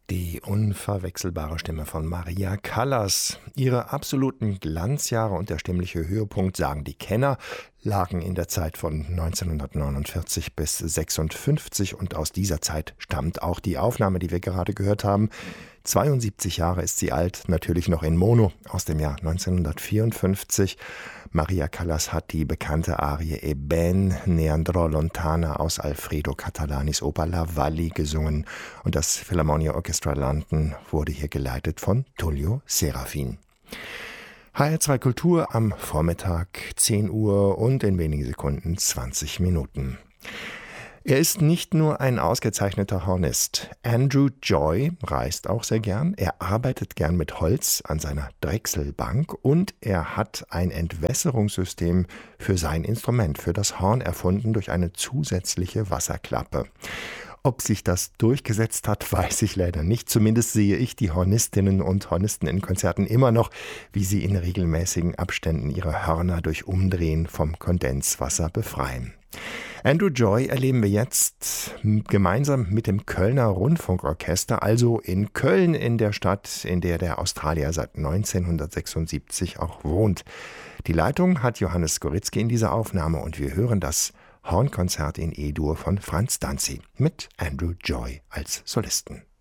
Die unverwechselbare Stimme von Maria Callas. Ihre absoluten Glanzjahre und der stimmliche Höhepunkt, sagen die Kenner, lagen in der Zeit von 1949 bis 56 und aus dieser Zeit stammt auch die Aufnahme, die wir gerade gehört haben. 72 Jahre ist sie alt, natürlich noch in Mono aus dem Jahr 1954. Maria Callas hat die bekannte Arie E ben ne andrò lontana aus Alfredo Catalanis Oper La Valli gesungen und das Philharmonia Orchestra London wurde hier geleitet von Tullio Serafin. HR2 Kultur am Vormittag, 10 Uhr und in wenigen Sekunden 20 Minuten. Er ist nicht nur ein ausgezeichneter Hornist. Andrew Joy reist auch sehr gern. Er arbeitet gern mit Holz an seiner Drechselbank und er hat ein Entwässerungssystem für sein Instrument, für das Horn erfunden durch eine zusätzliche Wasserklappe. Ob sich das durchgesetzt hat, weiß ich leider nicht. Zumindest sehe ich die Hornistinnen und Hornisten in Konzerten immer noch, wie sie in regelmäßigen Abständen ihre Hörner durch Umdrehen vom Kondenswasser befreien. Andrew Joy erleben wir jetzt gemeinsam mit dem Kölner Rundfunkorchester, also in Köln, in der Stadt, in der der Australier seit 1976 auch wohnt. Die Leitung hat Johannes Skoritzky in dieser Aufnahme und wir hören das Hornkonzert in E-Dur von Franz Danzi mit Andrew Joy als Solisten.